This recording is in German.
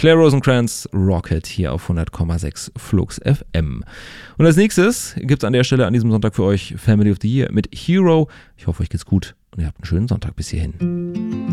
Claire Rosencrantz, Rocket hier auf 100,6 Flux FM. Und als nächstes gibt es an der Stelle an diesem Sonntag für euch Family of the Year mit Hero. Ich hoffe, euch geht's gut und ihr habt einen schönen Sonntag bis hierhin.